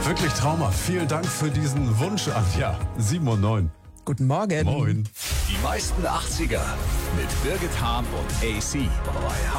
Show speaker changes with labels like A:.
A: Wirklich traumhaft. Vielen Dank für diesen Wunsch, Anja. 7:09 Uhr.
B: Guten Morgen.
A: Moin.
C: Die meisten 80er mit Birgit Hahn und AC bei